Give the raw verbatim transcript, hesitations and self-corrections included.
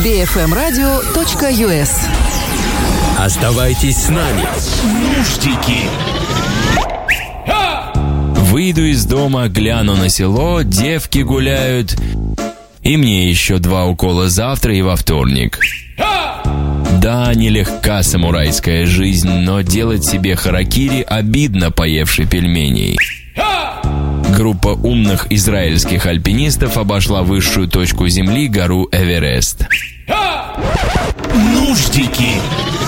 би эф эм радио точка ю эс. Оставайтесь с нами. Нуждики. Выйду из дома, гляну на село, девки гуляют. И мне еще два укола завтра и во вторник. Да, нелегка самурайская жизнь, но делать себе харакири обидно, поевши пельменей. Группа умных израильских альпинистов обошла высшую точку Земли, гору Эверест. Нуждики.